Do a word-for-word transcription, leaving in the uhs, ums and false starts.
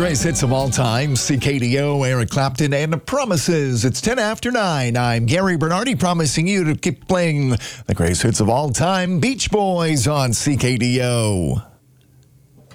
greatest hits of all time, C K D O, Eric Clapton, and the Promises. It's ten after nine. I'm Gary Bernardi, promising you to keep playing the greatest hits of all time, Beach Boys on C K D O.